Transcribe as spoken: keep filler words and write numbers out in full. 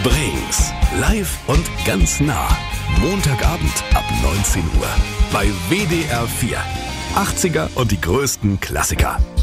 Brings. Live und ganz nah. Montagabend ab neunzehn Uhr. Bei W D R vier. achtziger und die größten Klassiker.